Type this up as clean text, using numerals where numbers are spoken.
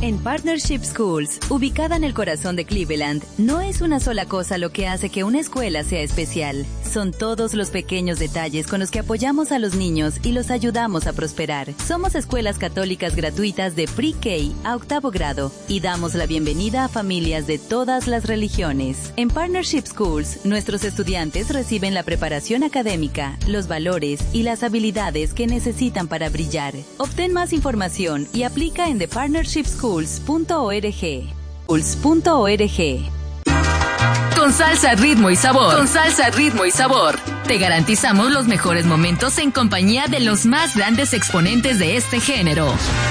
En Partnership Schools, ubicada en el corazón de Cleveland, no es una sola cosa lo que hace que una escuela sea especial. Son todos los pequeños detalles con los que apoyamos a los niños y los ayudamos a prosperar. Somos escuelas católicas gratuitas de pre-K a octavo grado y damos la bienvenida a familias de todas las religiones. En Partnership Schools, nuestros estudiantes reciben la preparación académica, los valores y las habilidades que necesitan para brillar. Obtén más información y aplica en thepartnershipschools.org. Con salsa, ritmo y sabor. Con salsa, ritmo y sabor. Te garantizamos los mejores momentos en compañía de los más grandes exponentes de este género.